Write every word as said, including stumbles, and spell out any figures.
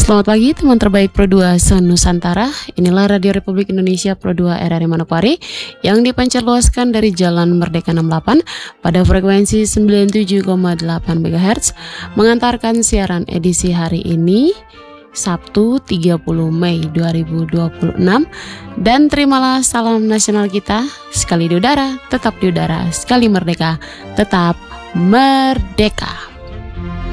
Selamat pagi teman terbaik Pro dua se-Nusantara. Inilah Radio Republik Indonesia Pro dua R R I Manokwari yang dipancar luaskan dari Jalan Merdeka enam puluh delapan pada frekuensi sembilan puluh tujuh koma delapan megahertz, mengantarkan siaran edisi hari ini Sabtu tiga puluh Mei dua ribu dua puluh enam. Dan terimalah salam nasional kita, sekali di udara tetap di udara, sekali merdeka tetap merdeka.